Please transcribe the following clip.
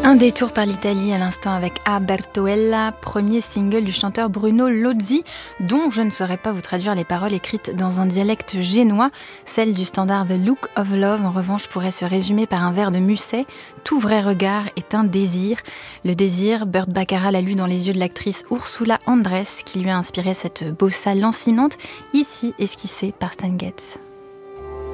Un détour par l'Italie à l'instant avec Abertoella, premier single du chanteur Bruno Lozzi, dont je ne saurais pas vous traduire les paroles écrites dans un dialecte génois. Celle du standard The Look of Love, en revanche, pourrait se résumer par un vers de Musset. Tout vrai regard est un désir. Le désir, Burt Bacharach l'a lu dans les yeux de l'actrice Ursula Andress, qui lui a inspiré cette bossa lancinante, ici esquissée par Stan Getz.